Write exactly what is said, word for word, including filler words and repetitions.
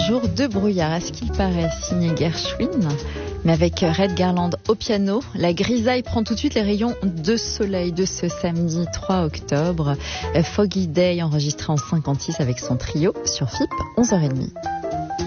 jour de brouillard, à ce qu'il paraît, signé Gershwin. Mais avec Red Garland au piano, la grisaille prend tout de suite les rayons de soleil de ce samedi trois octobre. Foggy Day enregistré en cinquante-six avec son trio sur F I P, onze heures trente.